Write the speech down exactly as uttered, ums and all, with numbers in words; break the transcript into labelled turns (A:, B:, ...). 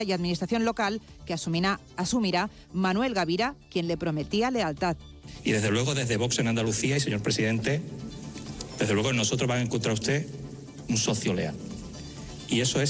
A: y administración local que asumirá, asumirá Manuel Gavira, quien le prometía lealtad.
B: Y desde luego desde Vox en Andalucía, y señor presidente, desde luego nosotros van a encontrar usted un socio leal. Y eso es